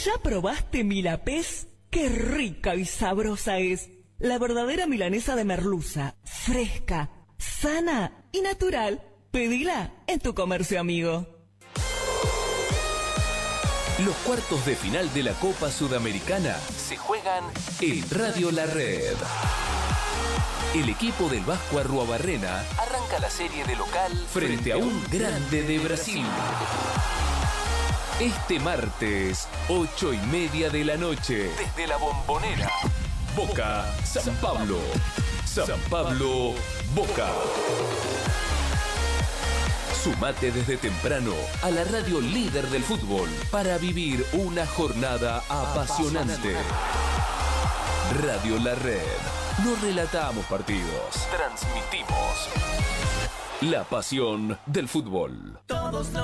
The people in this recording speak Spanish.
¿Ya probaste Milapés? ¡Qué rica y sabrosa es! La verdadera milanesa de merluza, fresca, sana y natural. Pedila en tu comercio amigo. Los cuartos de final de la Copa Sudamericana se juegan en Radio La Red. El equipo del Vasco Arruabarrena arranca la serie de local frente a un grande de Brasil. Este martes, 8:30 de la noche, desde la Bombonera. Boca, San Pablo. San Pablo, Boca. Sumate desde temprano a la radio líder del fútbol para vivir una jornada apasionante. Radio La Red. No relatamos partidos, transmitimos la pasión del fútbol. Todos